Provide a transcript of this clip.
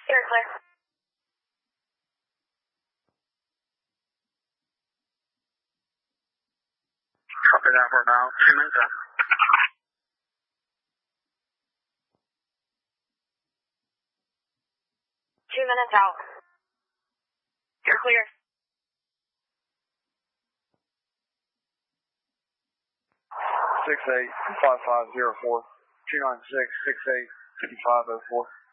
You're clear. Copy that for about 2 minutes out. 2 minutes out. You're clear. Six eight 5504 296 68 5504.